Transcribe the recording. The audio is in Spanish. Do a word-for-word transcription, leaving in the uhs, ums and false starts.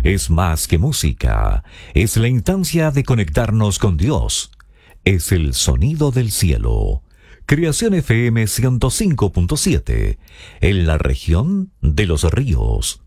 es más que música, es la instancia de conectarnos con Dios, es el sonido del cielo. Creación F M ciento cinco punto siete, en la región de Los Ríos.